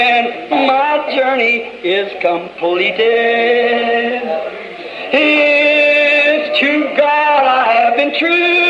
and my journey is completed. If to God I have been true,